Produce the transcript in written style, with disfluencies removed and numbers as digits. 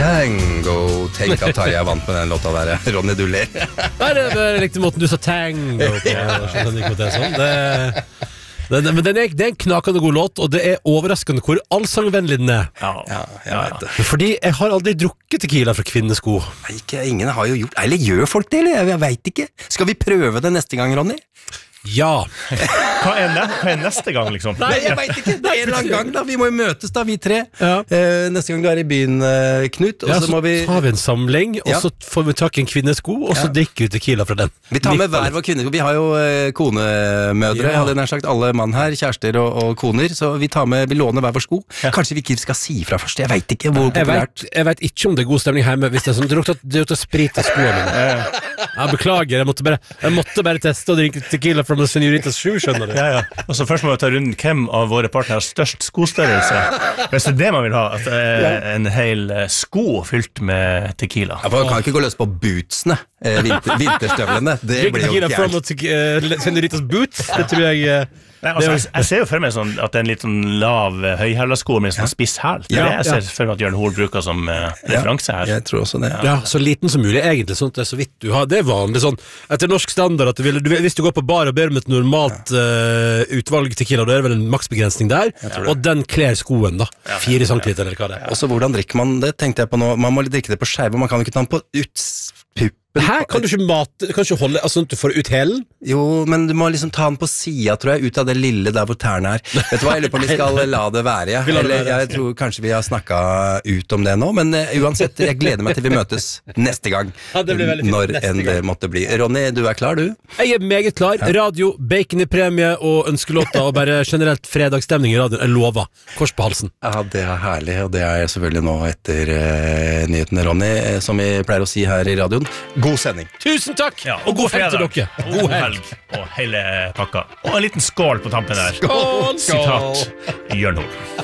Tango. Tenk at Tarjei vant med den låta der. Ronny, du ler. Nei, det likte måten du sa tango på. Skjønner ikke hva det sånn. Men det er en knakende god låt, og det er overraskende hvor allsangvennlig den er. Ja, jeg vet det. Fordi jeg har aldri drukket tequila fra kvinnesko. Nei, ingen har jo gjort. Eller gjør folk det, eller? Jeg vet ikke. Skal vi prøve det neste gang, Ronny? Ja. Hva er neste gang, liksom? Nei, jeg vet ikke. Det er en eller annen gang, da. Vi må jo møtes, da, vi tre. Ja. Neste gang du er i byen, Knut. Og så må vi... tar vi en samling, og så får vi tak i en kvinnesko, og så drikker vi tequila fra den. Vi tar med hver vår kvinnesko. Vi har jo konemødre, hadde nær sagt alle mann her, kjærester og koner, så vi låner hver vår sko. Kanskje vi ikke skal si fra først, jeg vet ikke hvor populært. Jeg vet ikke om det er god stemning hjemme, hvis det er sånn, det lukter sprit av skoene mine. Jeg beklager, jeg måtte bare teste og drikke tequila fra Senoritas 7, skjønner du? Ja. Og så først må vi ta runden hvem av våre partnere har størst skostørrelse. Hvis det er det man vil ha, at det er en hel sko fylt med tequila. Ja, for man kan ikke gå løs på bootsene, vinterstøvlene. Det blir jo tequila from Senoritas boots, det tror jeg... Jeg ser jo for meg sånn at det er en litt sånn lav høyhælersko med sånn spiss hæl. Det er det jeg ser for meg at Jørn Hoel bruker som referanse her. Jeg tror også det. Ja, så liten som mulig egentlig, sånn at det er så vidt du har. Det er vanlig sånn, etter norsk standard, at hvis du går på bar og ber om et normalt utvalg tequila, da er det vel en maksbegrensning der, og den kler skoen da, 4 centiliter eller hva det er. Og så hvordan drikker man det, tenkte jeg på nå. Man må drikke det på skeive, man kan ikke ta den på utpuppen. Her kan du ikke holde, altså du får ut helen? Jo, men du må liksom ta den på siden, tror jeg, ut av det lille der hvor tærne er. Vet du hva, jeg lurer på om vi skal la det være, Eller jeg tror kanskje vi har snakket ut om det nå, men uansett, jeg gleder meg til vi møtes neste gang. Ja, det blir veldig fint. Når enn det måtte bli. Ronny, du er klar, du? Jeg er meget klar. Radio, bacon i premie og ønskelåter, og bare generelt fredagsstemning i radioen. Jeg lover. Kors på halsen. Ja, det er herlig, og det er jeg selvfølgelig nå etter nyhetene, Ronny, som vi pleier å si her i radioen. God sending. Tusen takk, og god helg til dere. God helg og hele pakka. Og en liten skål på tampen der. Skål! Sitat Jørn Hoel.